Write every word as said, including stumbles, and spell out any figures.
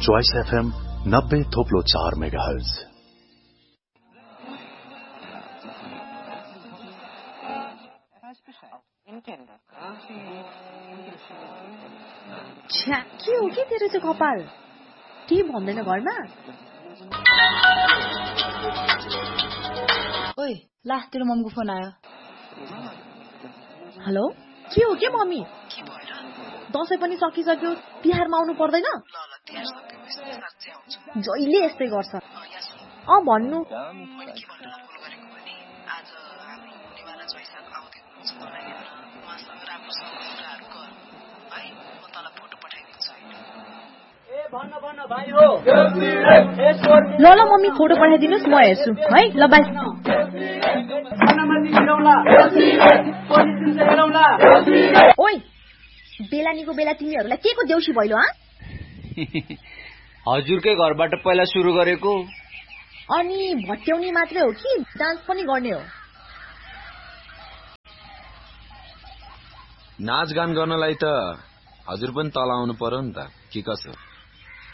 Choice FM नब्बे थोप्लो चार megahertz. छ्या, के हो के तेरो चाहिँ कपाल? के भन्दैन घरमा? ओइ, ला तेरो मम्मीको फोन आयो। हेलो, के हो के मम्मी? दसैँ पनि सकिसक्यो, तिहारमा आउनु पर्दैन? जहिले यस्तै गर्छ। अँ भन्नु। ल ल मम्मी फोटो पठाइदिनुहोस्, म हेर्छु है। ल बाई। ओइ, बेलानीको बेला तिमीहरूलाई के को देउसी भइलो? हाँ हजुरकै घरबाट पहिला सुरु गरेको। अनि भट्याउने मात्रै हो कि डान्स पनि गर्ने हो? नाचगान गर्नलाई त हजुर पनि तल आउनु पर्यो नि त, के कसो?